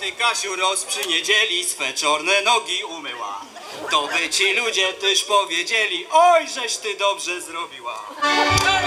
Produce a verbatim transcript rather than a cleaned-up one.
ty, Kasiu, roz przy niedzieli swe czorne nogi umyła. To by ci ludzie też powiedzieli, oj, żeś ty dobrze zrobiła.